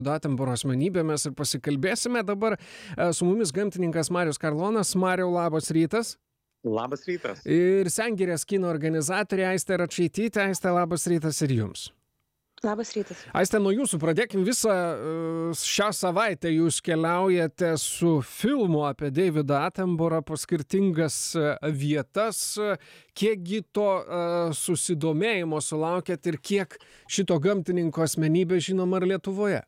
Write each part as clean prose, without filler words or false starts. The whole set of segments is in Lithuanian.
Atemboro asmenybėmis ir pasikalbėsime dabar su mumis gamtininkas Marius Karlonas. Mariau, labas rytas. Labas rytas. Ir Sengirės kino organizatorė Aistė Račaitytė. Aistė, labas rytas ir jums. Labas rytas. Aistė, nuo jūsų pradėkim visą šią savaitę. Jūs keliaujate su filmu apie Davidą Atemborą po skirtingas vietas. Kiekgi to susidomėjimo sulaukėt ir kiek šito gamtininko asmenybė žinoma ir Lietuvoje?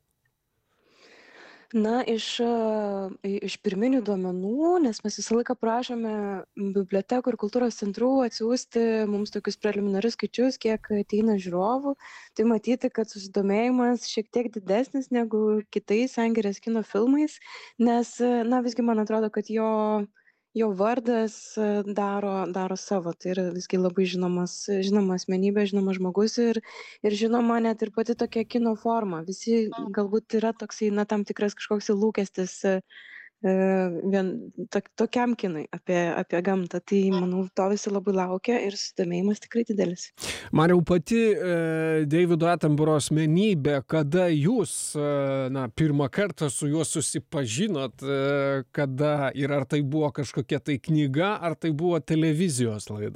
Na, iš pirminių duomenų, nes mes visą laiką prašome bibliotekų ir kultūros centrų atsiųsti mums tokius preliminarius skaičius, kiek ateina žiūrovų, tai matyti, kad susidomėjimas šiek tiek didesnis negu kitais Sengirės kino filmais, nes, na, visgi man atrodo, kad jo vardas daro savo, tai yra visgi labai žinoma asmenybė, žinomas žmogus ir žinoma net ir pati tokia kino forma. Visi galbūt yra toksai, na, tam tikras kažkoks lūkestis tokiam kinui apie gamtą. Tai, manau, to visi labai laukia ir susidomėjimas tikrai didelis. Mariau, pati Davido Atemboro asmenybė, kada jūs pirmą kartą su juo susipažinot, kada ir ar tai buvo kažkokia tai knyga, ar tai buvo televizijos laida?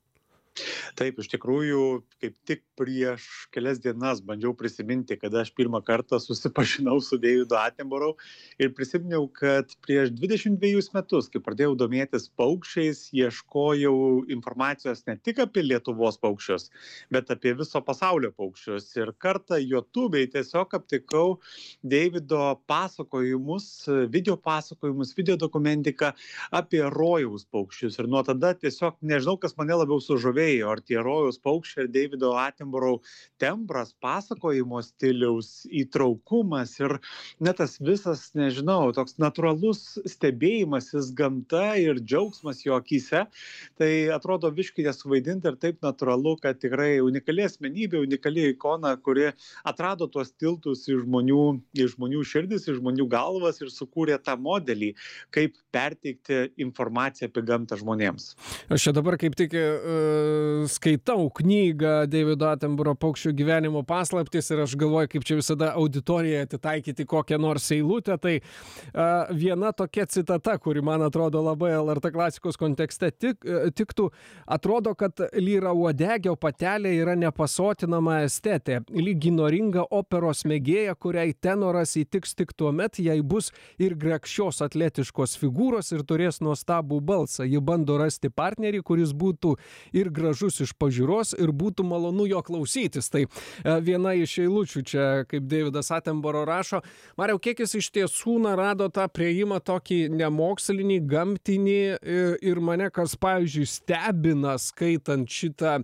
Taip, iš tikrųjų, kaip tik prieš kelias dienas bandžiau prisiminti, kada aš pirmą kartą susipažinau su Davidu Atemboro ir prisiminiau, kad prieš 22 metus, kai pradėjau domėtis paukščiais, ieškojau informacijos ne tik apie Lietuvos paukščius, bet apie viso pasaulio paukščius. Ir kartą YouTube'ai tiesiog aptikau Davido pasakojimus, video dokumentiką apie rojaus paukščius. Ir nuo tada tiesiog nežinau, kas mane labiau sužavėjo. Ar tie rojaus paukščiai ir Davido Atemboro tembras, pasakojimo stiliaus, įtraukumas ir net tas visas, nežinau, toks natūralus stebėjimasis gamta ir džiaugsmas jo akyse. Tai atrodo biškį nesuvaidinti ir taip natūralu, kad tikrai unikali asmenybė, unikali ikona, kuri atrado tuos tiltus iš žmonių širdis, iš žmonių galvas ir sukūrė tą modelį, kaip perteikti informaciją apie gamtą žmonėms. Aš čia dabar kaip tik skaitau knygą Davido Atemboro paukščių gyvenimo paslaptys ir aš galvoju, kaip čia visada auditoriją atitaikyti kokią nors eilutę. Tai viena tokia citata, kuri man atrodo labai LRT klasikos kontekste tiktų, atrodo, kad lyra uodegio patelė yra nepasotinama estetė, lyg įnoringa operos mėgėja, kuriai tenoras įtiks tik tuomet, jei bus ir grakščios atletiškos figūros ir turės nuostabų balsą. Ji bando rasti partnerį, kuris būtų ir gražus iš pažiūros ir būtų malonu jo klausytis. Tai viena iš eilučių čia, kaip Davidas Atemboro rašo. Mariau, kiek jis iš tiesų rado tą priėjimą tokį nemokslinį, gamtinį ir mane, kas, pavyzdžiui, stebina skaitant šitą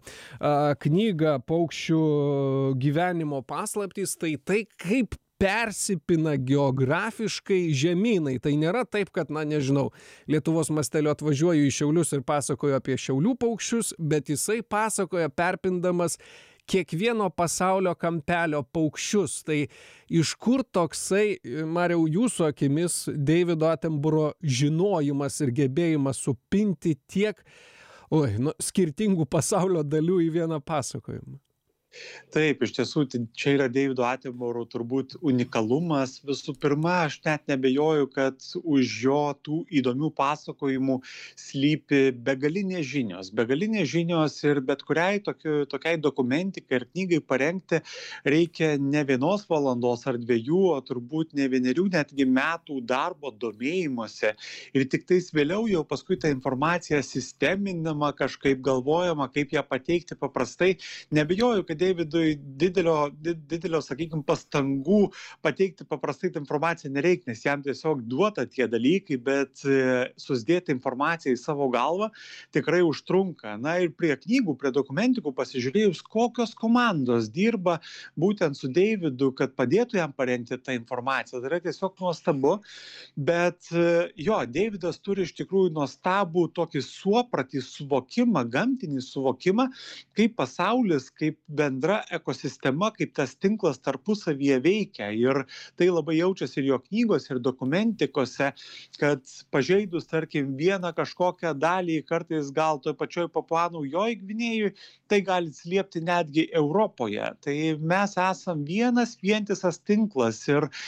knygą Paukščių gyvenimo paslaptys, tai kaip persipina geografiškai žemynai. Tai nėra taip, kad, nežinau, Lietuvos masteliu atvažiuoju į Šiaulius ir pasakoju apie Šiaulių paukščius, bet jisai pasakoja perpindamas kiekvieno pasaulio kampelio paukščius. Tai iš kur toksai, Mariau, jūsų akimis Davido Atemboro žinojimas ir gebėjimas supinti tiek skirtingų pasaulio dalių į vieną pasakojimą? Taip, iš tiesų, čia yra Davido Atemboro turbūt unikalumas. Visų pirma, aš net nebejoju, kad už jo tų įdomių pasakojimų slypi begalinės žinios ir bet kuriai tokiai dokumentikai ir knygai parengti reikia ne 1 valandos ar 2, o turbūt ne 1 netgi metų darbo domėjimosi. Ir tik tais vėliau jau paskui ta informacija sisteminama, kažkaip galvojama, kaip ją pateikti paprastai. Nebejoju, kad Davidui didelio, sakykime, pastangų pateikti paprastai tą informaciją nereikia, nes jam tiesiog duota tie dalykai, bet susidėti informaciją į savo galvą tikrai užtrunka. Na ir prie knygų, prie dokumentikų pasižiūrėjus, kokios komandos dirba būtent su Davidu, kad padėtų jam parengti tą informaciją. Tai yra tiesiog nuostabu, bet Davidas turi iš tikrųjų nuostabų tokį suopratį, suvokimą, gamtinį suvokimą, kaip pasaulis, kaip bendra ekosistema, kaip tas tinklas tarpusavyje veikia. Ir tai labai jaučiasi ir jo knygose, ir dokumentikose, kad pažeidus, tarkim, vieną kažkokią dalį, kartais gal toj pačioj Papua Naujojoj Gvinėjoj, tai gali atsiliepti netgi Europoje. Tai mes esam vienas vientisas tinklas ir